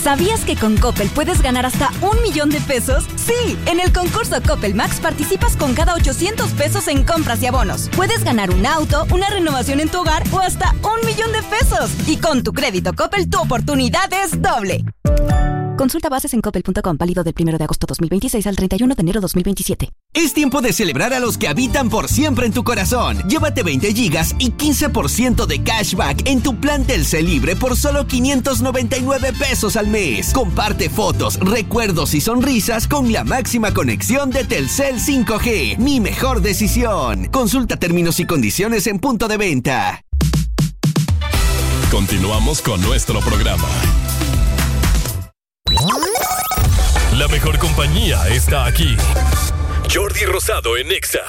¿Sabías que con Coppel puedes ganar hasta 1 millón de pesos? Sí, en el concurso Coppel Max participas con cada 800 pesos en compras y abonos. Puedes ganar un auto, una renovación en tu hogar o hasta 1 millón de pesos. Y con tu crédito Coppel, tu oportunidad es doble. Consulta bases en coppel.com, válido del 1 de agosto 2026 al 31 de enero 2027. Es tiempo de celebrar a los que habitan por siempre en tu corazón. Llévate 20 gigas y 15% de cashback en tu plan Telcel Libre por solo 599 pesos al mes. Comparte fotos, recuerdos y sonrisas con la máxima conexión de Telcel 5G. Mi mejor decisión. Consulta términos y condiciones en punto de venta. Continuamos con nuestro programa. La mejor compañía está aquí. Jordi Rosado en Exa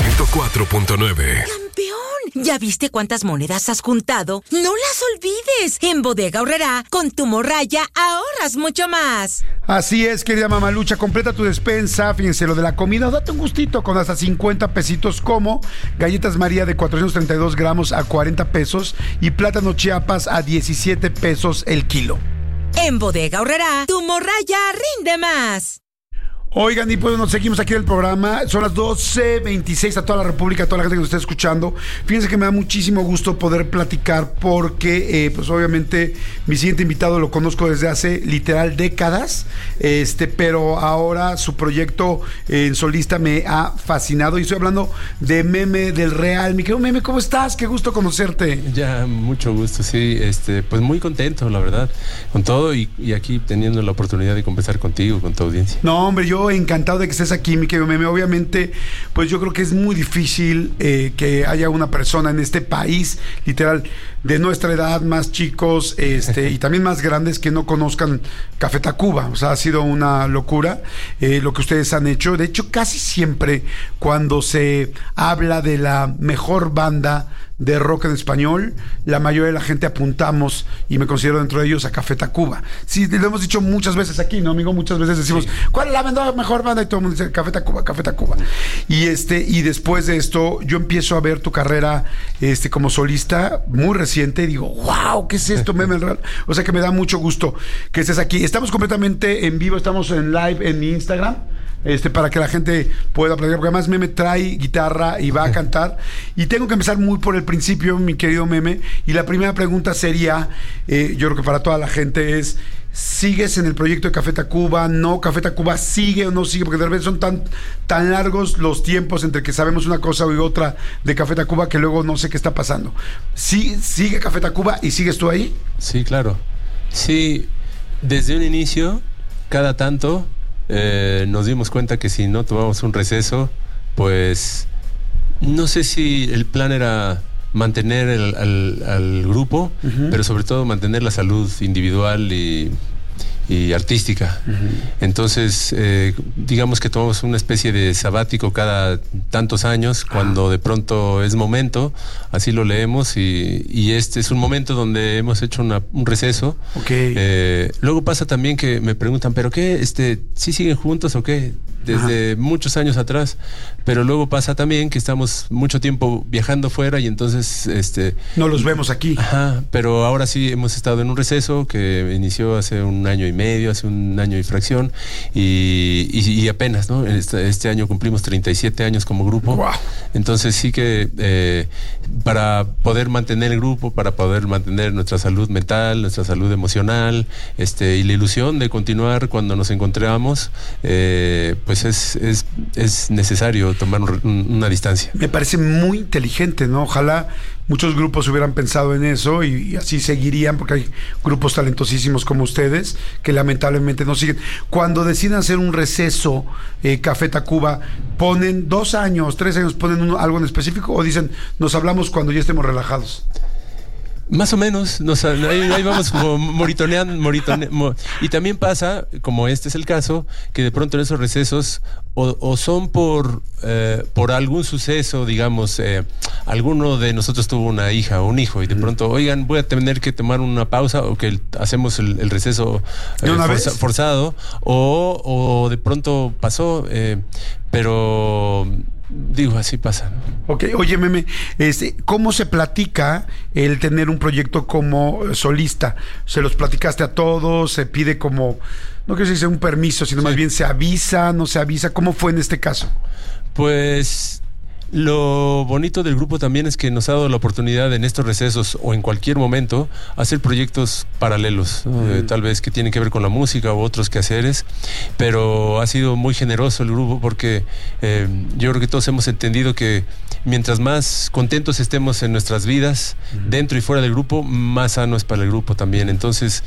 104.9. ¡Campeón! ¿Ya viste cuántas monedas has juntado? ¡No las olvides! En Bodega Aurrerá, con tu morralla, ahorras mucho más. Así es, querida mamalucha, completa tu despensa, fíjense, lo de la comida, date un gustito con hasta 50 pesitos como galletas María de 432 gramos a 40 pesos y plátano Chiapas a 17 pesos el kilo. En Bodega Aurrerá, tu morralla rinde más. Oigan, y pues nos seguimos aquí en el programa. Son las 12:26 a toda la República, a toda la gente que nos está escuchando. Fíjense que me da muchísimo gusto poder platicar porque, pues obviamente, mi siguiente invitado lo conozco desde hace literal décadas, pero ahora su proyecto en solista me ha fascinado. Y estoy hablando de Meme del Real. Mi querido Meme, ¿cómo estás? Qué gusto conocerte. Ya, mucho gusto, sí. Pues muy contento, la verdad, con todo y aquí teniendo la oportunidad de conversar contigo, con tu audiencia. No, hombre, yo encantado de que estés aquí, mi querido Meme. Obviamente, pues yo creo que es muy difícil que haya una persona en este país, literal, de nuestra edad, más chicos, y también más grandes, que no conozcan Café Tacuba. O sea, ha sido una locura lo que ustedes han hecho. De hecho, casi siempre cuando se habla de la mejor banda de rock en español, la mayoría de la gente apuntamos, y me considero dentro de ellos, a Café Tacuba. Sí, lo hemos dicho muchas veces aquí, ¿no, amigo? Muchas veces decimos, sí, ¿cuál es la mejor banda? Y todo el mundo dice, Café Tacuba, Café Tacuba. Y después de esto, yo empiezo a ver tu carrera como solista muy reciente, y digo, wow, ¿qué es esto, Meme Real? O sea que me da mucho gusto que estés aquí. Estamos completamente en vivo, estamos en live en mi Instagram. Para que la gente pueda platicar, porque además Meme trae guitarra y va a cantar. Y tengo que empezar muy por el principio, mi querido Meme. Y la primera pregunta sería, yo creo que para toda la gente es, ¿sigues en el proyecto de Café Tacuba? ¿No? ¿Café Tacuba sigue o no sigue? Porque de repente son tan largos los tiempos entre que sabemos una cosa y otra de Café Tacuba que luego no sé qué está pasando. ¿Sí, sigue Café Tacuba y sigues tú ahí? Sí, claro. Sí, desde un inicio, cada tanto... nos dimos cuenta que si no tomamos un receso, pues no sé si el plan era mantener al grupo, pero sobre todo mantener la salud individual y artística. Entonces, digamos que tomamos una especie de sabático cada tantos años, cuando de pronto es momento, así lo leemos, y este es un momento donde hemos hecho un receso. Okay. Luego pasa también que me preguntan, ¿pero qué? ¿Sí siguen juntos o qué? Desde muchos años atrás, pero luego pasa también que estamos mucho tiempo viajando fuera y entonces no los vemos aquí. Ajá, pero ahora sí hemos estado en un receso que inició hace un año y medio, hace un año y fracción, y apenas, ¿no? Este año cumplimos 37 años como grupo. Wow. Entonces sí que para poder mantener el grupo, para poder mantener nuestra salud mental, nuestra salud emocional, y la ilusión de continuar cuando nos encontramos, pues es necesario tomar una distancia. Me parece muy inteligente, ¿no? Ojalá muchos grupos hubieran pensado en eso y así seguirían, porque hay grupos talentosísimos como ustedes que lamentablemente no siguen. Cuando deciden hacer un receso, Café Tacuba, ¿ponen 2 años, 3 años, ponen algo en específico o dicen, nos hablamos cuando ya estemos relajados? Más o menos, ahí vamos como moritoneando. Y también pasa, como este es el caso, que de pronto en esos recesos o son por algún suceso, digamos, alguno de nosotros tuvo una hija o un hijo y de pronto, oigan, voy a tener que tomar una pausa, o que hacemos el receso forzado, o de pronto pasó, pero digo, así pasa, ¿no? Ok, oye, Meme, ¿cómo se platica el tener un proyecto como solista? ¿Se los platicaste a todos? ¿Se pide como, no quiero decir un permiso, sino más bien se avisa, no se avisa? ¿Cómo fue en este caso? Pues lo bonito del grupo también es que nos ha dado la oportunidad en estos recesos o en cualquier momento hacer proyectos paralelos, ¿no? Tal vez que tienen que ver con la música u otros quehaceres, pero ha sido muy generoso el grupo porque yo creo que todos hemos entendido que mientras más contentos estemos en nuestras vidas, dentro y fuera del grupo, más sano es para el grupo también. Entonces,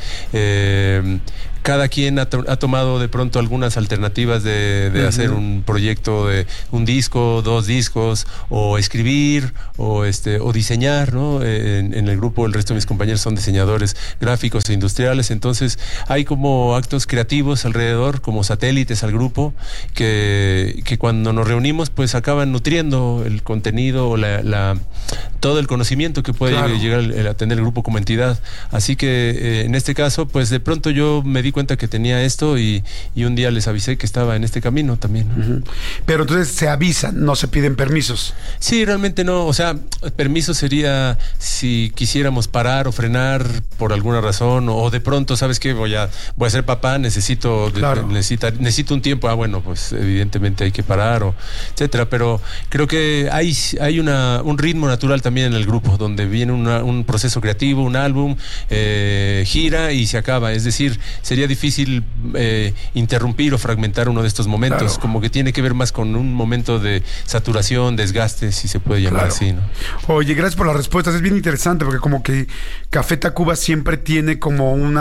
cada quien ha tomado de pronto algunas alternativas de hacer un proyecto de un disco, 2 discos, o escribir, o diseñar, ¿no? En el grupo el resto de mis compañeros son diseñadores gráficos e industriales, entonces hay como actos creativos alrededor, como satélites al grupo, que cuando nos reunimos pues acaban nutriendo el contenido o todo el conocimiento que puede llegar a tener el grupo como entidad. Así que en este caso pues de pronto yo me di cuenta que tenía esto y un día les avisé que estaba en este camino también, ¿no? Pero entonces se avisan, no se piden permisos. Sí, realmente no, o sea, permiso sería si quisiéramos parar o frenar por alguna razón, o de pronto, ¿sabes qué? Voy a ser papá, necesito un tiempo. Bueno, pues evidentemente hay que parar, o etcétera, pero creo que hay un ritmo natural también en el grupo, donde viene un proceso creativo, un álbum, gira y se acaba. Es decir, sería difícil interrumpir o fragmentar uno de estos momentos, como que tiene que ver más con un momento de saturación, desgaste, si se puede llamar así, ¿no? Oye, gracias por las respuestas, es bien interesante porque como que Café Tacuba siempre tiene como un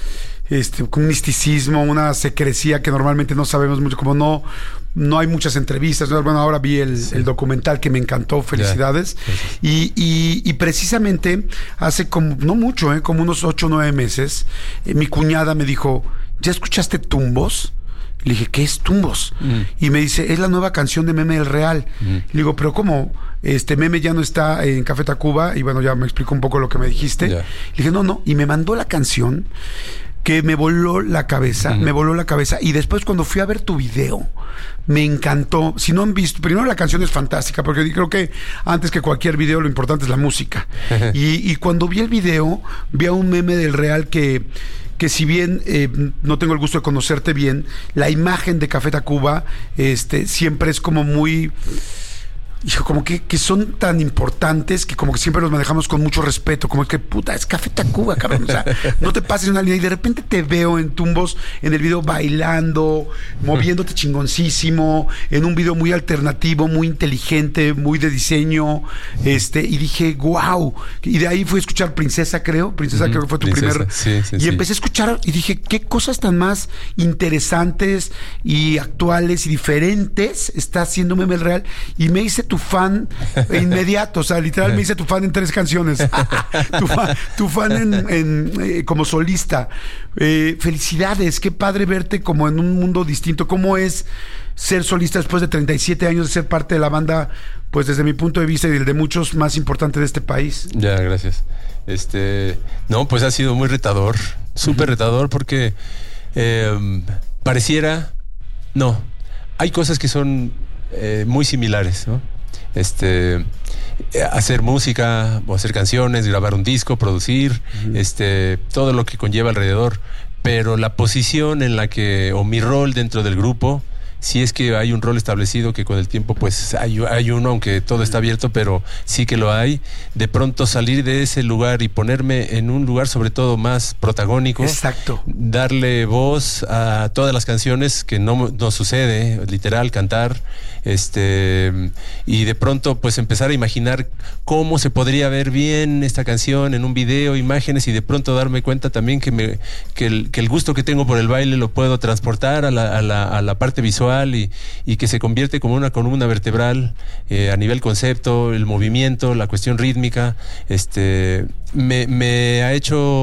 misticismo, una secrecía que normalmente no sabemos mucho, como no hay muchas entrevistas, ¿no? Bueno, ahora vi el documental que me encantó, felicidades. Y precisamente hace como, no mucho, como unos 8 o 9 meses, mi cuñada me dijo, ¿ya escuchaste Tumbos? Le dije, ¿qué es Tumbos? Y me dice, es la nueva canción de Meme el Real. Le digo, pero ¿cómo? Meme ya no está en Café Tacuba. Y bueno, ya me explicó un poco lo que me dijiste. Le dije, no. Y me mandó la canción que me voló la cabeza, Y después cuando fui a ver tu video, me encantó. Si no han visto, primero la canción es fantástica, porque creo que antes que cualquier video lo importante es la música. Y cuando vi el video, vi a un Meme del Real que si bien no tengo el gusto de conocerte bien, la imagen de Café Tacuba siempre es como muy... Hijo, como que son tan importantes que como que siempre los manejamos con mucho respeto, como que puta, es Café Tacuba, cabrón, o sea, no te pases una línea y de repente te veo en Tumbos, en el video bailando, moviéndote chingoncísimo, en un video muy alternativo, muy inteligente, muy de diseño, y dije, wow, y de ahí fui a escuchar Princesa creo que fue tu primer, y empecé a escuchar y dije, qué cosas tan más interesantes y actuales y diferentes está haciendo Meme el Real, y me hice tu fan inmediato, o sea, literal me hice tu fan en 3 canciones. tu fan como solista. Felicidades, qué padre verte como en un mundo distinto. ¿Cómo es ser solista después de 37 años de ser parte de la banda, pues desde mi punto de vista y el de muchos, más importante de este país? Ya, gracias. No, pues ha sido muy retador, súper retador, porque pareciera, no, hay cosas que son muy similares, ¿no? Hacer música o hacer canciones, grabar un disco, producir, todo lo que conlleva alrededor, pero la posición en la que, o mi rol dentro del grupo, si es que hay un rol establecido, que con el tiempo pues hay uno, aunque todo está abierto, pero sí que lo hay, de pronto salir de ese lugar y ponerme en un lugar sobre todo más protagónico. Exacto. Darle voz a todas las canciones, que no sucede, literal, cantar, y de pronto pues empezar a imaginar cómo se podría ver bien esta canción en un video, imágenes, y de pronto darme cuenta también que el gusto que tengo por el baile lo puedo transportar a la parte visual, y que se convierte como una columna vertebral a nivel concepto, el movimiento, la cuestión rítmica, me ha hecho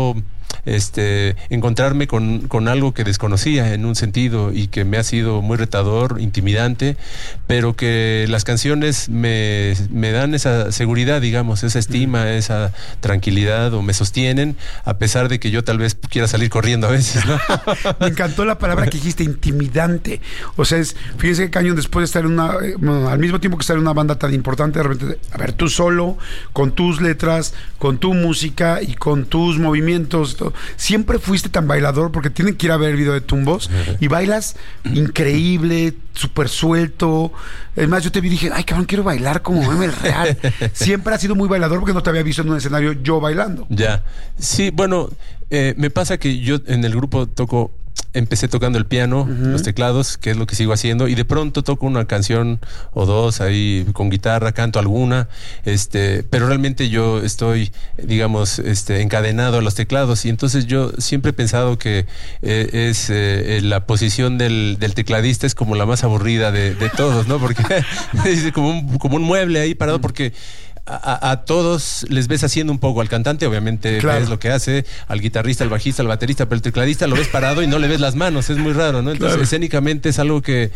encontrarme con algo que desconocía en un sentido y que me ha sido muy retador, intimidante, pero que las canciones me dan esa seguridad, digamos, esa estima, esa tranquilidad, o me sostienen, a pesar de que yo tal vez quiera salir corriendo a veces, ¿no? Me encantó la palabra que dijiste, intimidante. O sea, fíjense que Cañón, después de estar en al mismo tiempo que estar en una banda tan importante, de repente, a ver, tú solo, con tus letras, con tu música y con tus movimientos, todo. Siempre fuiste tan bailador, porque tienen que ir a ver el video de Tumbos, y bailas increíble, súper suelto. Es más, yo te vi y dije, ay, cabrón, quiero bailar como Meme el Real. Siempre has sido muy bailador, porque no te había visto en un escenario yo bailando. Ya, sí, bueno, me pasa que yo en el grupo empecé tocando el piano, los teclados, que es lo que sigo haciendo, y de pronto toco una canción o dos ahí con guitarra, canto alguna, pero realmente yo estoy, digamos, encadenado a los teclados, y entonces yo siempre he pensado que es la posición del tecladista es como la más aburrida de todos, ¿no? Porque es como un mueble ahí parado, porque a todos les ves haciendo un poco, al cantante obviamente ves lo que hace, al guitarrista, al bajista, al baterista, pero el tecladista lo ves parado y no le ves las manos, es muy raro, ¿no? Entonces escénicamente es algo que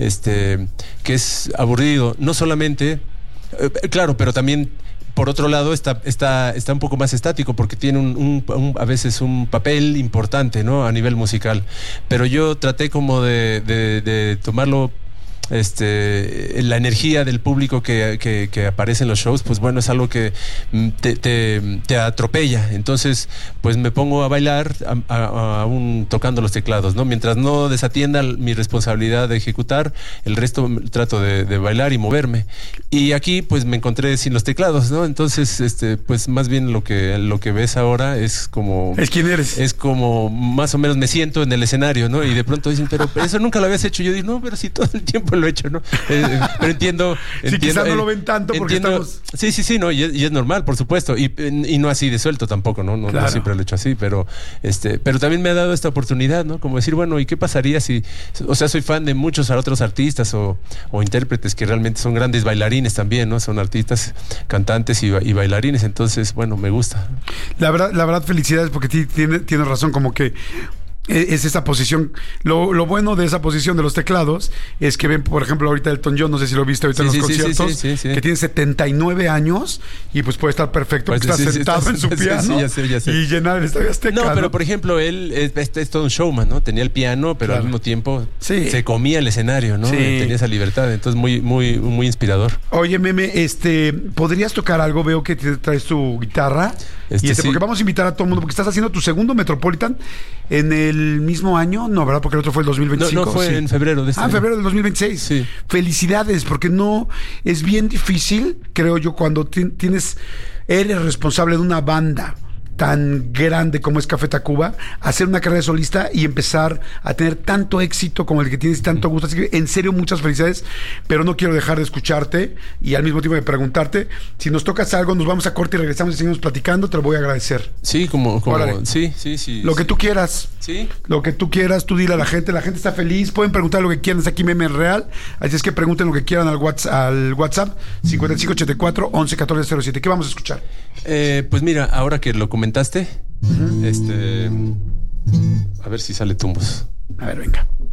es aburrido, no solamente, claro, pero también por otro lado está un poco más estático, porque tiene a veces un papel importante, ¿no? A nivel musical, pero yo traté como de tomarlo. La energía del público que aparece en los shows, pues bueno, es algo que te atropella. Entonces, pues me pongo a bailar aún tocando los teclados, ¿no? Mientras no desatienda mi responsabilidad de ejecutar, el resto trato de bailar y moverme. Y aquí, pues me encontré sin los teclados, ¿no? Entonces, pues más bien lo que ves ahora es como... Es quién eres. Es como más o menos me siento en el escenario, ¿no? Y de pronto dicen, pero eso nunca lo habías hecho. Yo digo, no, pero sí, todo el tiempo lo he hecho, ¿no? Pero entiendo. Sí, quizás no lo ven tanto porque estamos... Sí, no, y es normal, por supuesto. Y no así de suelto tampoco, ¿no? No, claro. No siempre lo he hecho así, pero también me ha dado esta oportunidad, ¿no? Como decir, bueno, ¿y qué pasaría si... O sea, soy fan de muchos otros artistas o intérpretes que realmente son grandes bailarines también, ¿no? Son artistas, cantantes y bailarines. Entonces, bueno, me gusta. La verdad, felicidades, porque tienes razón, como que es esa posición. Lo bueno de esa posición de los teclados es que ven, por ejemplo, ahorita Elton John, no sé si lo viste ahorita en los conciertos, que tiene 79 años y pues puede estar perfecto, porque está sentado en su piano ya sé. Y llenar el Estadio Azteca. No, pero por ejemplo, él es todo un showman, ¿no? Tenía el piano, pero al mismo tiempo se comía el escenario, ¿no? Tenía esa libertad, entonces muy, muy, muy inspirador. Oye, Meme, ¿podrías tocar algo? Veo que te traes tu guitarra. Porque vamos a invitar a todo el mundo, porque estás haciendo tu segundo Metropolitan en el mismo año, no, ¿verdad? Porque el otro fue el 2025. No, fue en febrero de este año. En febrero del 2026. Sí. Felicidades, porque no es bien difícil, creo yo, cuando eres responsable de una banda tan grande como es Café Tacuba, hacer una carrera de solista y empezar a tener tanto éxito como el que tienes y tanto gusto. Así que, en serio, muchas felicidades, pero no quiero dejar de escucharte y al mismo tiempo de preguntarte. Si nos tocas algo, nos vamos a corte y regresamos y seguimos platicando. Te lo voy a agradecer. Sí, como sí. Lo que tú quieras. Sí. Lo que tú quieras, tú dile a la gente está feliz. Pueden preguntar lo que quieran, es aquí Meme Real. Así es que pregunten lo que quieran al WhatsApp 5584 111407. ¿Qué vamos a escuchar? Pues mira, ahora que lo comentaste, a ver si sale Tumbos. A ver, venga.